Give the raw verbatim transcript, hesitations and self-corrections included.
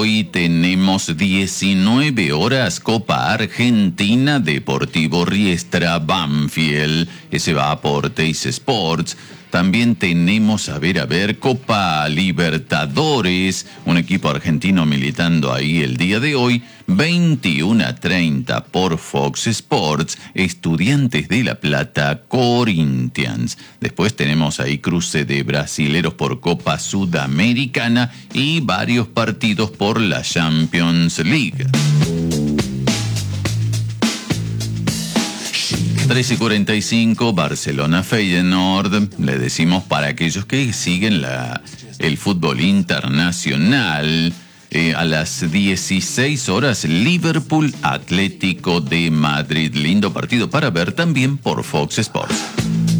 Hoy tenemos diecinueve horas, Copa Argentina, Deportivo Riestra, Banfield, ese va por Teis Sports. También tenemos, a ver, a ver, Copa Libertadores, un equipo argentino militando ahí el día de hoy, veintiuno a treinta por Fox Sports, Estudiantes de La Plata, Corinthians. Después tenemos ahí cruce de brasileros por Copa Sudamericana y varios partidos por la Champions League. trece y cuarenta y cinco, Barcelona Feyenoord. Le decimos para aquellos que siguen la, el fútbol internacional. Eh, a las dieciséis horas, Liverpool Atlético de Madrid. Lindo partido para ver también por Fox Sports.